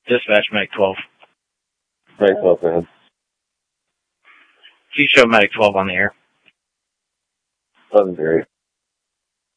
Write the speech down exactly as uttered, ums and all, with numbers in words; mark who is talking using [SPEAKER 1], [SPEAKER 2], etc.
[SPEAKER 1] Dispatch, Medic twelve.
[SPEAKER 2] Medic twelve, man.
[SPEAKER 1] Please show Medic twelve on the air.
[SPEAKER 2] eleven three.